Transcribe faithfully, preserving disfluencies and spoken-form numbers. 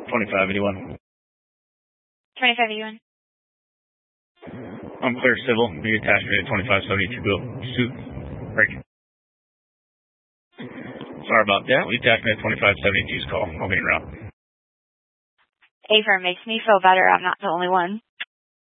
twenty-five eighty-one. twenty-five eighty-one. I'm clear civil. You attach me to twenty-five seventy-two. Go. Suit. Break. Sorry about that. We attached me to twenty-five seventy-two's call. I'll be in route. A-firm makes me feel better. I'm not the only one.